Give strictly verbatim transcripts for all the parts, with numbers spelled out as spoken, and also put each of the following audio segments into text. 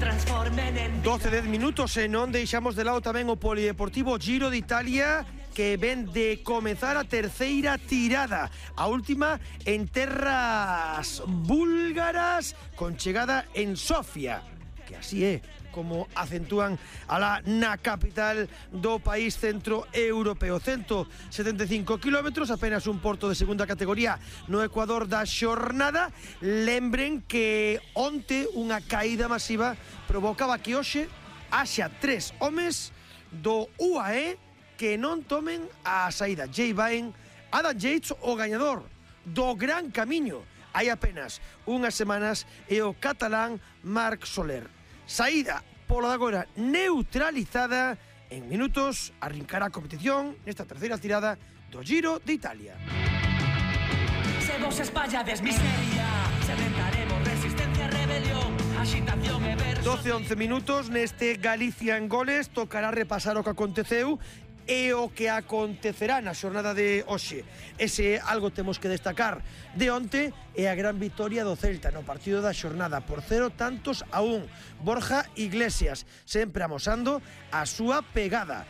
doce dez minutos e non deixamos de lado tamén o polideportivo Giro de Italia, que ven de comezar a terceira tirada, a última en terras búlgaras, con chegada en Sofia, que así é como acentúan alá na capital do país centroeuropeo. ciento setenta e cinco kilómetros, apenas un porto de segunda categoría no Ecuador da xornada. Lembren que onte unha caída masiva provocaba que hoxe haxa tres homes do U A E que non tomen a saída. Jay Vine, Adam Yates, o gañador do Gran Camiño hai apenas unhas semanas, e o catalán Marc Soler. Saída polo de agora neutralizada. En minutos arrincará a competición nesta terceira tirada do Giro de Italia. Se vos espallades miseria, se ventaremos resistencia, rebelión, agitación e verso. doce once minutos neste Galicia en goles. Tocará repasar o que aconteceu e o que acontecerá na xornada de hoxe. Ese algo temos que destacar de onte é a gran vitoria do Celta no partido da xornada por cero tantos a un. Borja Iglesias sempre amosando a súa pegada.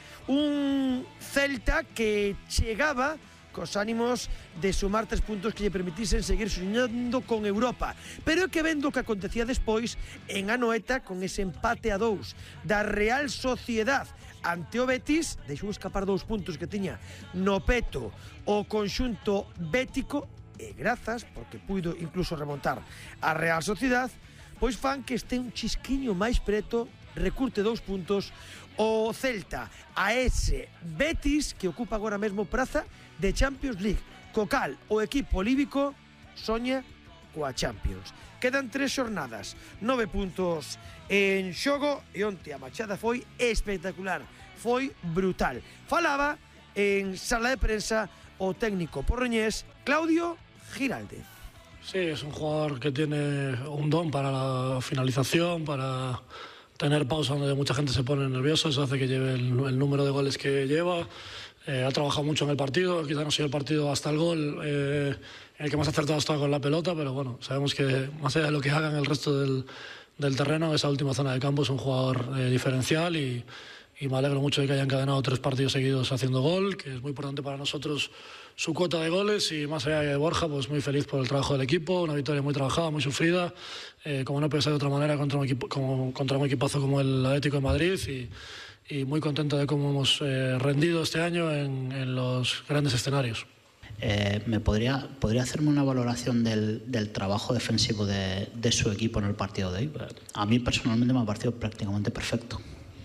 Un Celta que chegaba cos ánimos de sumar tres puntos que lle permitisen seguir soñando con Europa. Pero é que vendo o que acontecía despois en Anoeta con ese empate a dous da Real Sociedad ante o Betis, deixou escapar dous puntos que tiña no peto o conxunto bético, e grazas, porque puido incluso remontar a Real Sociedad, pois fan que este un chisquiño máis preto, recurte dous puntos o Celta a ese Betis que ocupa agora mesmo praza de Champions League, co cal o equipo líbico soña coa Champions. Quedan tres xornadas, nove puntos en xogo, e onte a machada foi espectacular, foi brutal. Falaba en sala de prensa o técnico porroñés Claudio Giraldez. Sí, es un jugador que tiene un don para la finalización, para tener pausa donde mucha gente se pone nerviosa. Eso hace que lleve el, el número de goles que lleva. Eh, ha trabajado mucho en el partido, quizá no ha sido el partido hasta el gol eh, en el que más acertado está con la pelota, pero bueno, sabemos que más allá de lo que haga en el resto del, del terreno, esa última zona de campo es un jugador eh, diferencial, y, y me alegro mucho de que haya encadenado tres partidos seguidos haciendo gol, que es muy importante para nosotros su cuota de goles. Y más allá de Borja, pues muy feliz por el trabajo del equipo, una victoria muy trabajada, muy sufrida, eh, como no puede ser de otra manera, contra un, equipo, como, contra un equipazo como el Atlético de Madrid, y, y muy contento de cómo hemos eh, rendido este año en, en los grandes escenarios. Eh, ¿Me podría, podría hacerme una valoración del, del trabajo defensivo de, de su equipo en el partido de hoy? A mí personalmente me ha parecido prácticamente perfecto.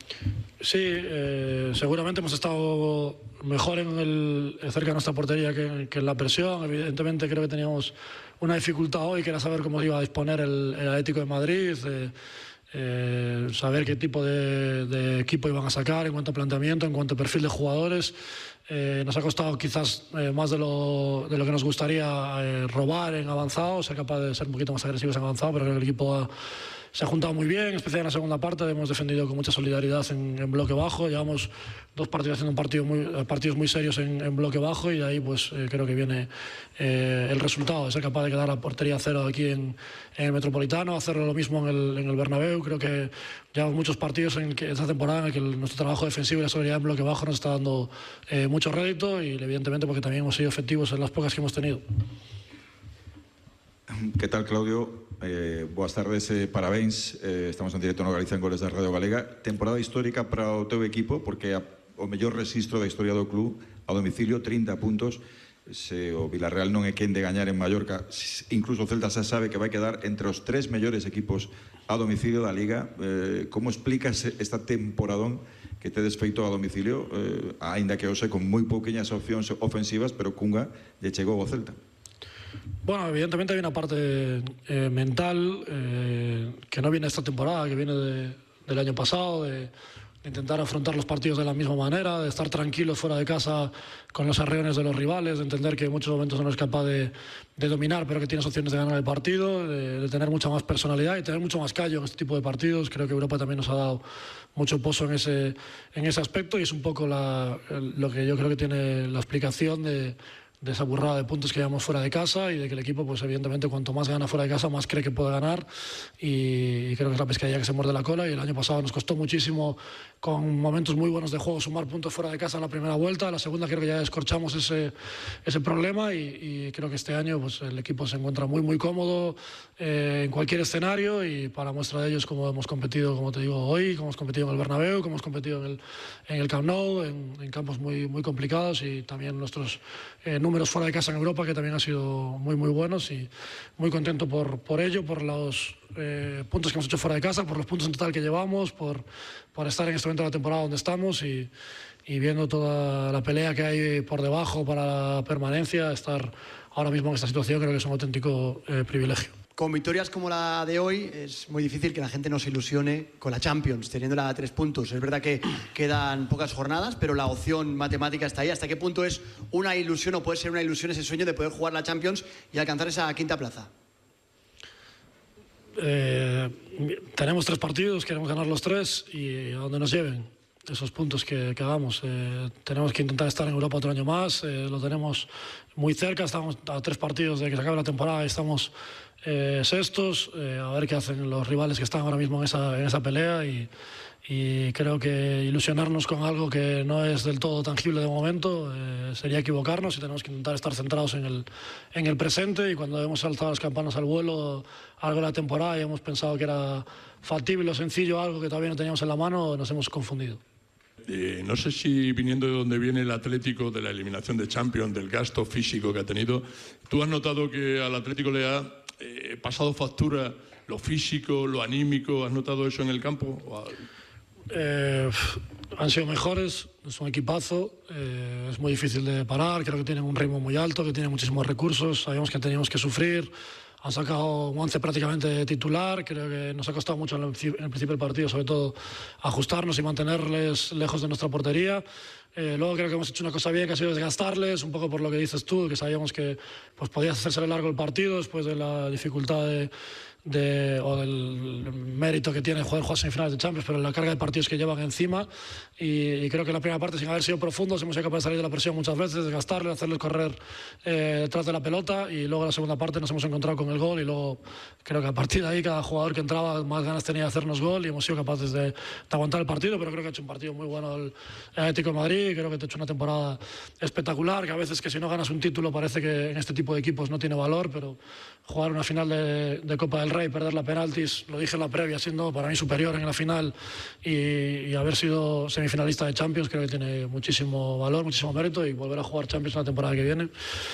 Sí, eh, seguramente hemos estado mejor en el, cerca de nuestra portería que, que en la presión. Evidentemente creo que teníamos una dificultad hoy, que era saber cómo iba a disponer el, el Atlético de Madrid, eh, eh, saber qué tipo de, de equipo iban a sacar en cuanto a planteamiento, en cuanto a perfil de jugadores. Eh, nos ha costado quizás eh, más de lo, de lo que nos gustaría eh, robar en avanzado, ser capaz de ser un poquito más agresivos en avanzado, pero creo que el equipo ha, se ha juntado muy bien, especialmente en la segunda parte. Hemos defendido con mucha solidaridad en, en bloque bajo. Llevamos dos partidos haciendo un partido muy, partidos muy serios en, en bloque bajo, y de ahí pues eh, creo que viene eh, el resultado de ser capaz de quedar la portería a cero aquí en, en el Metropolitano, hacerlo lo mismo en el, en el Bernabéu. Creo que llevamos muchos partidos en que, esta temporada en el que el, nuestro trabajo defensivo y la solidaridad en bloque bajo nos está dando eh, mucho rédito, y evidentemente porque también hemos sido efectivos en las pocas que hemos tenido. ¿Qué tal, Claudio? Eh, boas tardes, eh, parabéns. Eh, estamos en directo no Galicia en Goles da Radio Galega. Temporada histórica para o teu equipo, porque a, o mellor rexistro da historia do club a domicilio, trinta puntos. Se o Villarreal non é quen de gañar en Mallorca, incluso o Celta xa sabe que vai quedar entre os tres mellores equipos a domicilio da Liga. Eh, como explicas esta temporadón que tedes feito a domicilio, eh, aínda que hoxe con moi pouquiñas opcións ofensivas, pero cunha lle chegou ao Celta? Bueno, evidentemente hay una parte eh, mental eh, que no viene esta temporada, que viene de, del año pasado, de, de intentar afrontar los partidos de la misma manera, de estar tranquilos fuera de casa con los arreones de los rivales, de entender que en muchos momentos no es capaz de, de dominar, pero que tienes opciones de ganar el partido, de, de tener mucha más personalidad y tener mucho más callo en este tipo de partidos. Creo que Europa también nos ha dado mucho pozo en ese, en ese aspecto, y es un poco la, lo que yo creo que tiene la explicación de de esa burrada de puntos que llevamos fuera de casa y de que el equipo, pues evidentemente, cuanto más gana fuera de casa, más cree que puede ganar, y, y creo que es la pescadilla que se muerde la cola. Y el año pasado nos costó muchísimo, con momentos muy buenos de juego, sumar puntos fuera de casa en la primera vuelta. En la segunda creo que ya descorchamos ese, ese problema, y, y creo que este año pues, el equipo se encuentra muy muy cómodo eh, en cualquier escenario, y para muestra de ello es como hemos competido, como te digo, hoy, como hemos competido en el Bernabéu, como hemos competido en el, en el Camp Nou, en, en campos muy, muy complicados, y también nuestros eh, números fuera de casa en Europa, que también han sido muy muy buenos, y muy contento por, por ello, por los eh, puntos que hemos hecho fuera de casa, por los puntos en total que llevamos, por, por estar en este momento de la temporada donde estamos, y, y viendo toda la pelea que hay por debajo para la permanencia. Estar ahora mismo en esta situación creo que es un auténtico eh, privilegio. Con victorias como la de hoy es muy difícil que la gente no se ilusione con la Champions, teniéndola a tres puntos. Es verdad que quedan pocas jornadas, pero la opción matemática está ahí. ¿Hasta qué punto es una ilusión, o puede ser una ilusión, ese sueño de poder jugar la Champions y alcanzar esa quinta plaza? Eh, tenemos tres partidos, queremos ganar los tres, y a donde nos lleven esos puntos que, que hagamos. Eh, tenemos que intentar estar en Europa otro año más, eh, lo tenemos muy cerca, estamos a tres partidos de que se acabe la temporada, estamos eh, sextos, eh, a ver qué hacen los rivales que están ahora mismo en esa, en esa pelea, y, y creo que ilusionarnos con algo que no es del todo tangible de momento eh, sería equivocarnos, y tenemos que intentar estar centrados en el, en el presente. Y cuando hemos saltado las campanas al vuelo algo de la temporada y hemos pensado que era factible o sencillo algo que todavía no teníamos en la mano, nos hemos confundido. Eh, no sé si, viniendo de donde viene el Atlético, de la eliminación de Champions, del gasto físico que ha tenido, ¿tú has notado que al Atlético le ha eh, pasado factura lo físico, lo anímico? ¿Has notado eso en el campo? Eh, han sido mejores, es un equipazo, eh, es muy difícil de parar, creo que tienen un ritmo muy alto, que tienen muchísimos recursos, sabíamos que teníamos que sufrir. Han sacado un once prácticamente titular, creo que nos ha costado mucho en el, en el principio del partido, sobre todo ajustarnos y mantenerles lejos de nuestra portería. Eh, luego creo que hemos hecho una cosa bien, que ha sido desgastarles, un poco por lo que dices tú, que sabíamos que pues, podía hacerse largo el partido después de la dificultad de, de, o del mérito que tiene poder jugar semifinales de Champions, pero la carga de partidos que llevan encima. Y, y creo que en la primera parte, sin haber sido profundos, hemos sido capaces de salir de la presión muchas veces, desgastarles, hacerles correr eh, detrás de la pelota, y luego en la segunda parte nos hemos encontrado con el gol, y luego creo que a partir de ahí cada jugador que entraba más ganas tenía de hacernos gol, y hemos sido capaces de, de aguantar el partido. Pero creo que ha hecho un partido muy bueno el Atlético de Madrid. Creo que te ha hecho una temporada espectacular, que a veces que si no ganas un título parece que en este tipo de equipos no tiene valor, pero jugar una final de, de Copa del Rey, perder la penaltis, lo dije en la previa, siendo para mí superior en la final, y, y haber sido semifinalista de Champions, creo que tiene muchísimo valor, muchísimo mérito, y volver a jugar Champions la temporada que viene.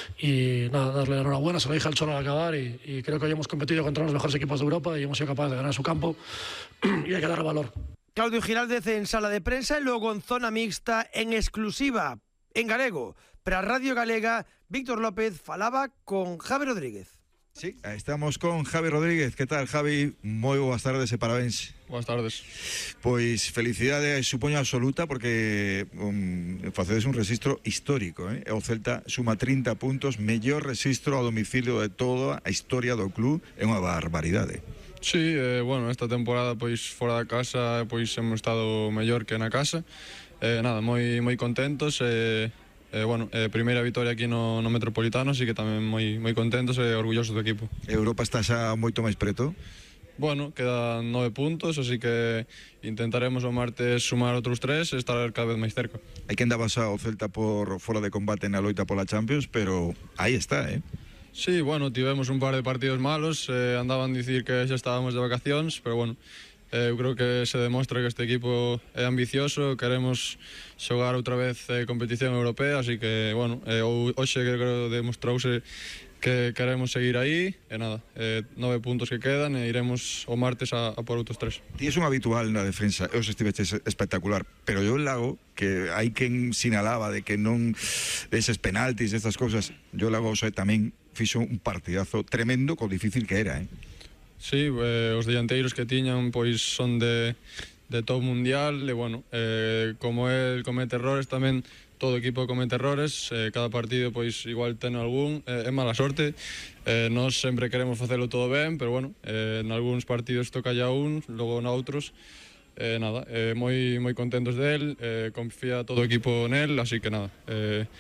Y nada, darle la enhorabuena, se lo dije al Cholo al acabar, y, y creo que hoy hemos competido contra los mejores equipos de Europa y hemos sido capaces de ganar su campo, y hay que darle valor. Claudio Giraldez en sala de prensa, e logo en zona mixta en exclusiva en galego para Radio Galega. Víctor López falaba con Javi Rodríguez. Sí, estamos con Javi Rodríguez. Que tal, Javi? Moi boas tardes e parabéns. Boas tardes. Pois felicidade, supoño, absoluta, porque um, facedes un registro histórico, eh? O Celta suma trinta puntos, mellor registro a domicilio de toda a historia do club. É unha barbaridade. Sí, eh, bueno, esta temporada pois fora da casa pois hemos estado mellor que na casa. Eh, nada, moi moi contentos. Eh, eh, bueno, eh, primeira vitoria aquí no, no Metropolitano, así que tamén moi moi contentos e orgullosos do equipo. Europa está xa moito máis preto. Bueno, quedan nove puntos, así que intentaremos o martes sumar outros tres e estar cada vez máis cerca. Hai que andaba xa o Celta por fora de combate na loita pola Champions, pero aí está, eh? Sí, bueno, tivemos un par de partidos malos, eh, andaban a dicir que xa estábamos de vacacións, pero bueno, eh, eu creo que se demostra que este equipo é ambicioso, queremos xogar outra vez eh, competición europea, así que, bueno, eh, hoxe creo que demostrouse que queremos seguir aí, e nada, eh, nove puntos que quedan e iremos o martes a, a por outros tres. Ti és un habitual na defensa, e os estiveches espectacular, pero yo Lago, que hai quen sinalaba de que non eses penaltis, estas cousas, yo Lago xa tamén fixo un partidazo tremendo co difícil que era, eh? Sí, eh, os dianteiros que tiñan pois son de, de top mundial, e bueno, eh, como el comete errores tamén, todo equipo comete errores, eh, cada partido pois igual ten algún, eh, é mala sorte, eh, nós sempre queremos facelo todo ben, pero bueno, eh, en algúns partidos toca ya un, logo noutros, eh, nada, eh, moi moi contentos del, eh, confía todo o equipo nel, así que nada, eh,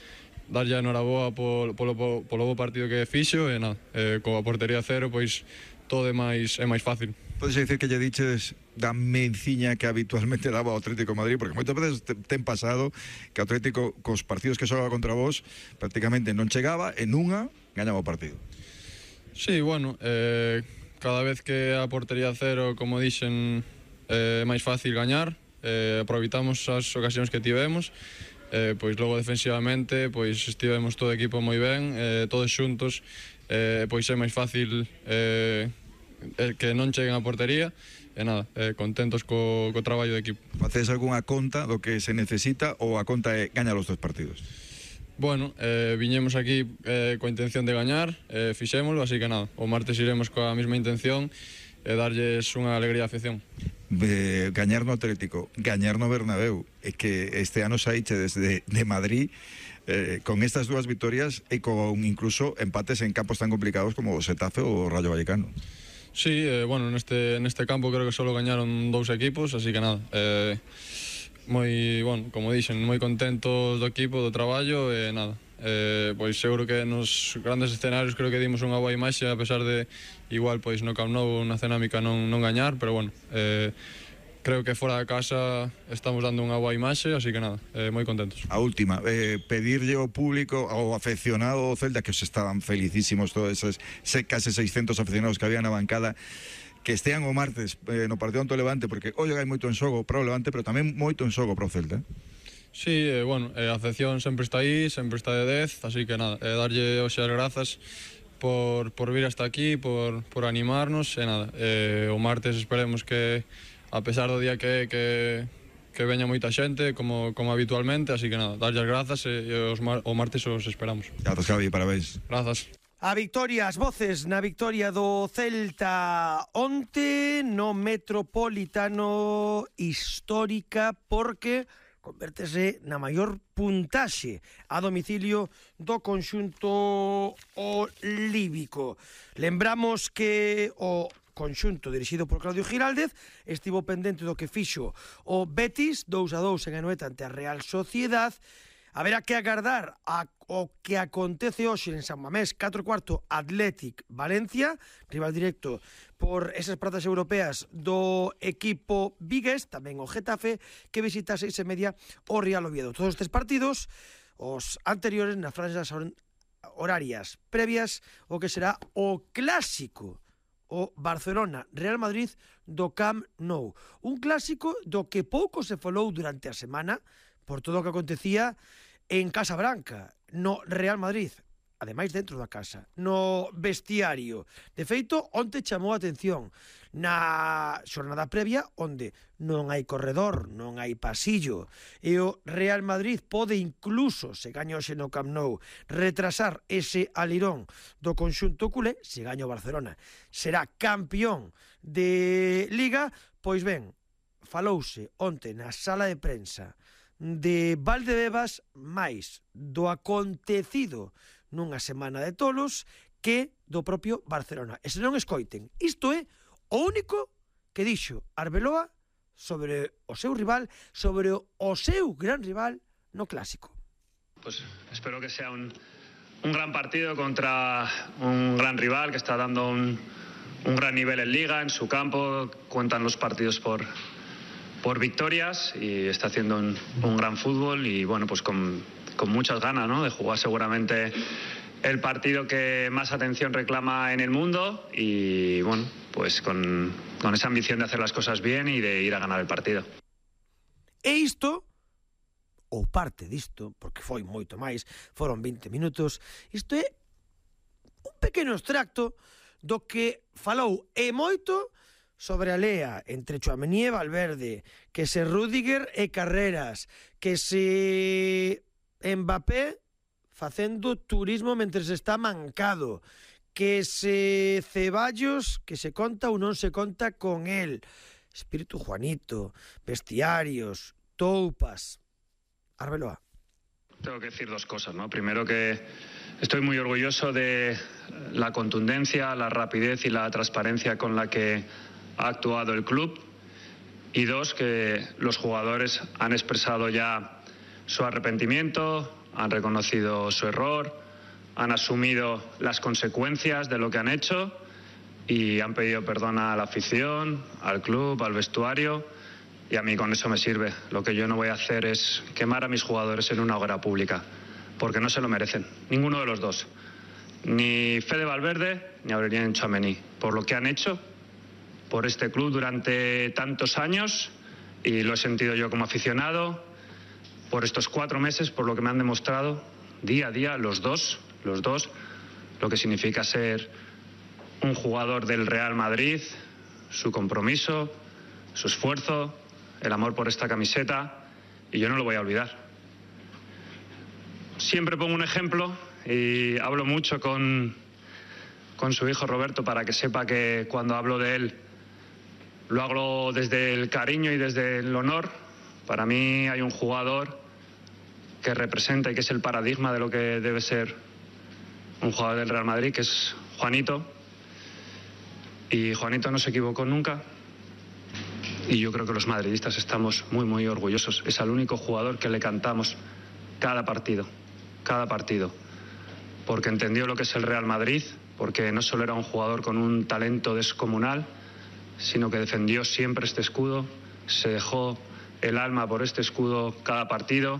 darlle a enhoraboa polo, polo, polo bo partido que fixo e nada, eh, coa portería cero pois todo é máis, é máis fácil. Podes dicir que lle diches da menciña que habitualmente daba ao Atlético de Madrid, porque moitas veces ten pasado que o Atlético cos partidos que xoga contra vos prácticamente non chegaba e nunha gañaba o partido. Sí, bueno, eh, cada vez que a portería cero, como dixen, é eh, máis fácil gañar, eh, aproveitamos as ocasións que tivemos. Eh, pois logo defensivamente pois estivemos todo o equipo moi ben, eh, todos xuntos, eh, pois é máis fácil eh, que non cheguen a portería e nada, eh, contentos co, co traballo de equipo. Facedes algunha conta do que se necesita ou a conta é gañar os dos partidos? Bueno, eh, viñemos aquí eh, coa intención de gañar, eh, fixémolo, así que nada, o martes iremos coa mesma intención e darlles unha alegría á afición. De gañar no Atlético, gañar no Bernabéu, é que este ano saiche desde de Madrid eh, con estas dúas vitorias e con incluso empates en campos tan complicados como o Xetafe ou o Rayo Vallecano. Sí, eh, bueno, neste, neste campo creo que só gañaron dous equipos, así que nada, eh, moi, bueno, como dixen, moi contentos do equipo, do traballo e nada. Eh, pois seguro que nos grandes escenarios creo que dimos unha boa imaxe, a pesar de igual pois no Camp Nou na cenámica non, non gañar, pero bueno, eh, creo que fora da casa estamos dando unha boa imaxe, así que nada, eh, moi contentos. A última, eh, pedirlle ao público, ao afeccionado do Celta, que os estaban felicísimos todos esos case seiscentos aficionados que había na bancada, que estean o martes eh, no partido ante o Levante, porque hoxe hai moito en xogo para o Levante, pero tamén moito en xogo para o Celta. Sí, eh, bueno, eh, a afección sempre está aí, sempre está de dez, así que nada, eh, darlle hoxe as grazas por, por vir hasta aquí, por, por animarnos, e nada, eh, o martes esperemos que, a pesar do día que que, que veña moita xente, como, como habitualmente, así que nada, darlle as grazas e, e os mar, o martes os esperamos. Grazas, Javi, parabéns. Grazas. A victoria, as voces na victoria do Celta onte no Metropolitano, histórica porque convértese na maior puntaxe a domicilio do conxunto olívico. Lembramos que o conxunto dirixido por Claudio Giraldez estivo pendente do que fixo o Betis dous a dous en Anoeta ante a Real Sociedad. Haberá que agardar a o que acontece hoxe en San Mamés, catro e cuarto, Athletic Valencia, rival directo por esas prazas europeas do equipo vigués, tamén o Getafe, que visita a seis e media o Real Oviedo. Todos estes partidos, os anteriores nas franxas horarias previas, o que será o clásico, o Barcelona-Real Madrid do Camp Nou. Un clásico do que pouco se falou durante a semana, por todo o que acontecía en Casa Branca, no Real Madrid, ademais dentro da casa, no vestiario. De feito, onte chamou a atención na xornada previa, onde non hai corredor, non hai pasillo, e o Real Madrid pode incluso, se gaña hoxe no Camp Nou, retrasar ese alirón do conxunto culé. Se gaña o Barcelona, será campeón de Liga. Pois ben, falouse onte na sala de prensa de Valdebebas máis do acontecido nunha semana de tolos que do propio Barcelona. E se non escoiten, isto é o único que dixo Arbeloa sobre o seu rival, sobre o seu gran rival no clásico. Pues espero que sea un, un gran partido contra un gran rival que está dando un, un gran nivel en Liga, en su campo, cuentan los partidos por... por victorias y está haciendo un, un gran fútbol y bueno, pues con, con muchas ganas, ¿no?, de jugar seguramente el partido que más atención reclama en el mundo y bueno, pues con, con esa ambición de hacer las cosas bien y de ir a ganar el partido. E isto, ou parte disto, porque foi moito máis, foron veinte minutos, isto é un pequeno extracto do que falou e moito sobre a lea entre Tchouaméni e Valverde, que se Rüdiger e Carreras, que se Mbappé facendo turismo mentres está mancado, que se Ceballos, que se conta ou non se conta con el, Espíritu Juanito, vestiarios, toupas. Arbeloa. Tengo que decir dos cosas, ¿no? Primero que estoy muy orgulloso de la contundencia, la rapidez y la transparencia con la que ha actuado el club, y dos, que los jugadores han expresado ya su arrepentimiento, han reconocido su error, han asumido las consecuencias de lo que han hecho y han pedido perdón a la afición, al club, al vestuario, y a mí con eso me sirve. Lo que yo no voy a hacer es quemar a mis jugadores en una hoguera pública, porque no se lo merecen, ninguno de los dos. Ni Fede Valverde ni Aurélien Tchouaméni, por lo que han hecho por este club durante tantos años, y lo he sentido yo como aficionado, por estos cuatro meses, por lo que me han demostrado día a día los dos, los dos, lo que significa ser un jugador del Real Madrid, su compromiso, su esfuerzo, el amor por esta camiseta, y yo no lo voy a olvidar. Siempre pongo un ejemplo y hablo mucho con, con su hijo Roberto para que sepa que cuando hablo de él lo hago desde el cariño y desde el honor. Para mí hay un jugador que representa y que es el paradigma de lo que debe ser un jugador del Real Madrid, que es Juanito. Y Juanito no se equivocó nunca. Y yo creo que los madridistas estamos muy, muy orgullosos. Es el único jugador que le cantamos cada partido, cada partido. Porque entendió lo que es el Real Madrid, porque no solo era un jugador con un talento descomunal, sino que defendió siempre este escudo, se dejó el alma por este escudo cada partido,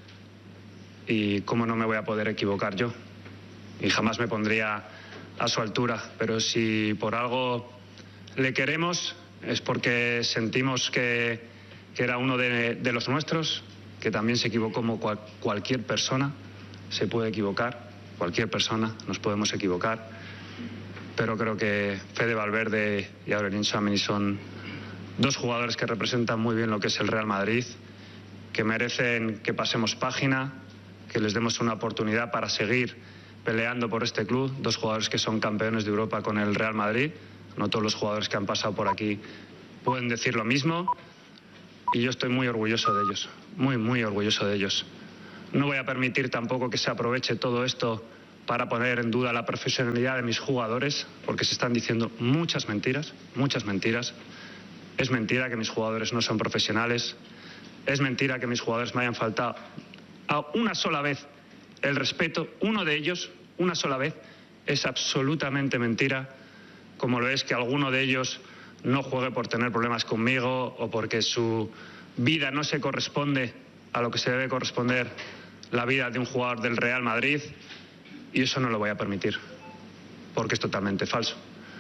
y cómo no me voy a poder equivocar yo, y jamás me pondría a su altura, pero si por algo le queremos es porque sentimos que, que era uno de, de los nuestros, que también se equivocó como cual, cualquier persona se puede equivocar, cualquier persona nos podemos equivocar. Pero creo que Fede Valverde y Aurélien Tchouaméni son dos jugadores que representan muy bien lo que es el Real Madrid, que merecen que pasemos página, que les demos una oportunidad para seguir peleando por este club. Dos jugadores que son campeones de Europa con el Real Madrid. No todos los jugadores que han pasado por aquí pueden decir lo mismo, y yo estoy muy orgulloso de ellos, muy, muy orgulloso de ellos. No voy a permitir tampoco que se aproveche todo esto para poner en duda la profesionalidad de mis jugadores, porque se están diciendo muchas mentiras, muchas mentiras. Es mentira que mis jugadores no son profesionales, es mentira que mis jugadores me hayan faltado a una sola vez el respeto, uno de ellos, una sola vez. Es absolutamente mentira, como lo es que alguno de ellos no juegue por tener problemas conmigo o porque su vida no se corresponde a lo que se debe corresponder la vida de un jugador del Real Madrid. Y eso no lo voy a permitir, porque es totalmente falso.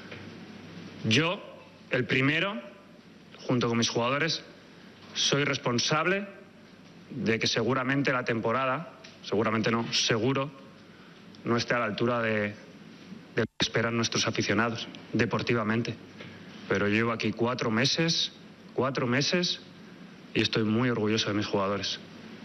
Yo, el primero, junto con mis jugadores, soy responsable de que seguramente la temporada, seguramente no, seguro, no esté a la altura de, de lo que esperan nuestros aficionados, deportivamente. Pero llevo aquí cuatro meses, cuatro meses, y estoy muy orgulloso de mis jugadores.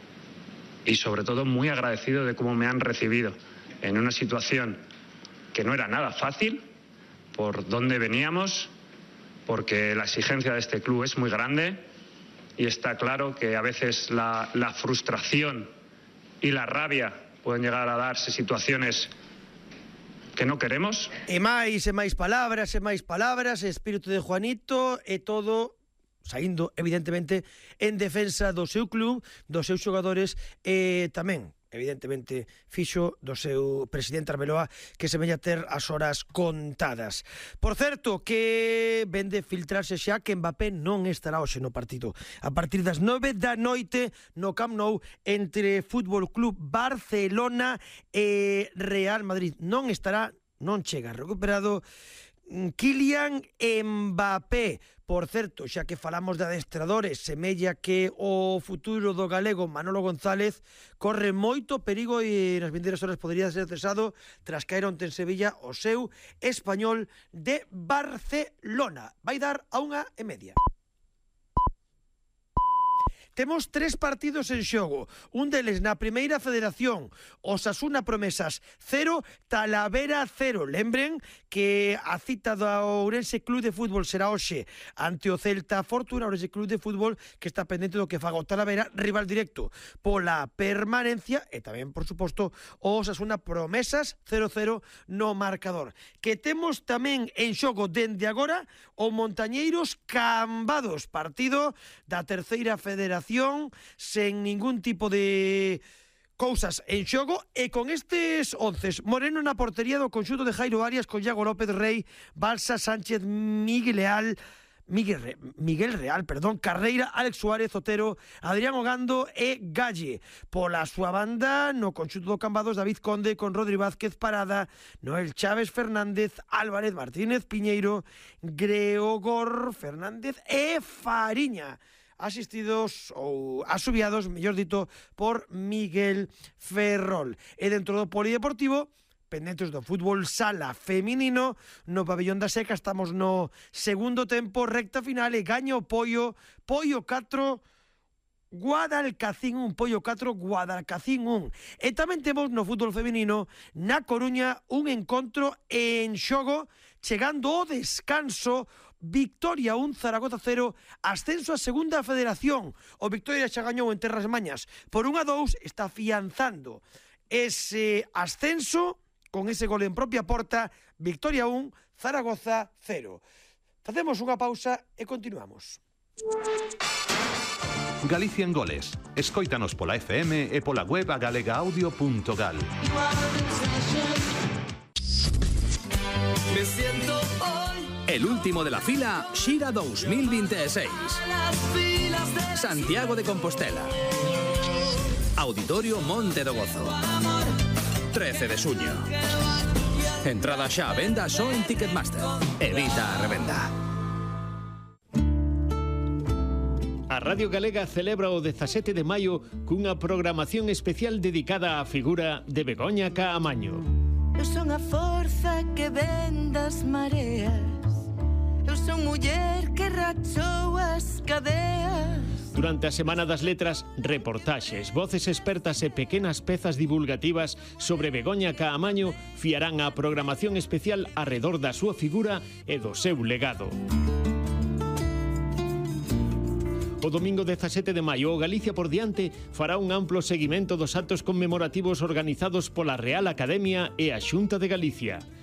Y sobre todo muy agradecido de cómo me han recibido en una situación que no era nada fácil, por dónde veníamos, porque la exigencia de este club es muy grande, y está claro que a veces la, la frustración y la rabia pueden llegar a darse situaciones que no queremos. E máis, e máis palabras, e máis palabras, espírito de Juanito, e todo saindo, evidentemente, en defensa do seu club, dos seus xogadores, e tamén evidentemente fixo do seu presidente Arbeloa, que se veña ter as horas contadas. Por certo, que vende filtrarse xa que Mbappé non estará hoxe no partido a partir das nove da noite no Camp Nou entre Fútbol Club Barcelona e Real Madrid. Non estará, non chega recuperado Kylian Mbappé. Por certo, xa que falamos de adestradores, semella que o futuro do galego Manolo González corre moito perigo e nas vindeiras horas podría ser cesado tras caer onte en Sevilla o seu Español de Barcelona. Vai dar a unha e media. Temos tres partidos en xogo, un deles na Primeira Federación, Osasuna Promesas cero, Talavera cero. Lembren que a cita do Ourense Club de Fútbol será hoxe ante o Celta Fortuna, Ourense Club de Fútbol que está pendente do que faga o Talavera, rival directo pola permanencia, e tamén, por suposto, o Osasuna Promesas cero cero no marcador. Que temos tamén en xogo dende agora o Montañeiros Cambados, partido da Terceira Federación sen ningún tipo de cousas en xogo e con estes onces. Moreno na portería do conxunto de Jairo Arias con Iago López Rey, Balsa, Sánchez, Miguel Leal, Miguel, Re, Miguel Real, perdón, Carreira, Alex Suárez, Otero, Adrián Ogando e Galle. Pola súa banda, no conxunto do Cambados, David Conde con Rodri Vázquez Parada, Noel Chávez Fernández, Álvarez Martínez Piñeiro, Greogor Fernández e Fariña, asistidos ou asubiados, mellor dito, por Miguel Ferrol. E dentro do polideportivo, pendentes do fútbol sala feminino, no pabellón da Seca estamos no segundo tempo, recta final e gaño o Poio, Poio catro, Guadalcacín un, Poio catro, Guadalcacín un. E tamén temos no fútbol feminino na Coruña un encontro en xogo, chegando ao descanso, Victoria un, Zaragoza cero, ascenso a segunda federación. O Victoria xa gañou en Terras Mañas por un a dous, está afianzando ese ascenso con ese gol en propia porta. Victoria un, Zaragoza cero. Facemos unha pausa e continuamos. Galicia en Goles. Escóitanos pola F M e pola web a galega audio punto gal. Me siento hoy el último de la fila, Xira dos mil veintiséis. Santiago de Compostela. Auditorio Monte do Gozo. trece de xuño. Entrada xa a venda só en Ticketmaster. Evita a revenda. A Radio Galega celebra o dezasete de maio cunha programación especial dedicada á figura de Begoña Caamaño. Eu son a forza que ven das mareas. Eu son muller que rachou as cadeas. Durante a Semana das Letras, reportaxes, voces expertas e pequenas pezas divulgativas sobre Begoña Caamaño fiarán a programación especial arredor da súa figura e do seu legado. O domingo dezasete de maio, o Galicia por diante fará un amplo seguimento dos actos conmemorativos organizados pola Real Academia e a Xunta de Galicia.